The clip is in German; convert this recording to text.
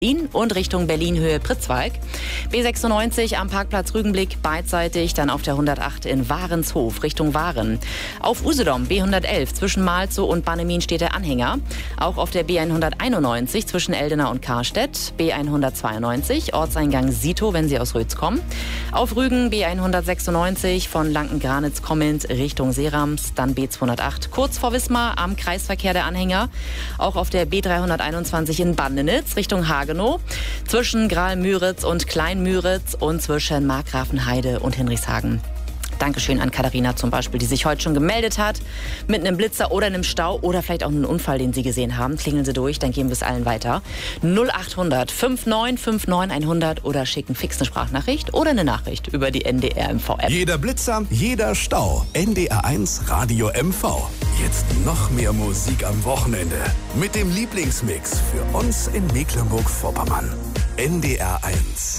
und Richtung Berlin-Höhe Pritzwalk. B96 am Parkplatz Rügenblick beidseitig, dann auf der 108 in Warenshof Richtung Waren. Auf Usedom B111 zwischen Malzow und Bannemin steht der Anhänger. Auch auf der B191 zwischen Eldena und Karstedt. B192 Ortseingang Sito, wenn Sie aus Rötz kommen. Auf Rügen B196 von Lanken-Granitz kommend Richtung Serams. Dann B208 kurz vor Wismar am Kreisverkehr der Anhänger. Auch auf der B321 in Bandenitz Richtung Hagenow. Zwischen Graal-Müritz und Klein-Müritz und zwischen Markgrafenheide und Hinrichshagen. Dankeschön an Katharina zum Beispiel, die sich heute schon gemeldet hat mit einem Blitzer oder einem Stau oder vielleicht auch einem Unfall, den Sie gesehen haben. Klingeln Sie durch, dann geben wir es allen weiter. 0800 5959 100 oder schicken fix eine Sprachnachricht oder eine Nachricht über die NDR MV-App. Jeder Blitzer, jeder Stau. NDR1 Radio MV. Jetzt noch mehr Musik am Wochenende. Mit dem Lieblingsmix für uns in Mecklenburg-Vorpommern. NDR1.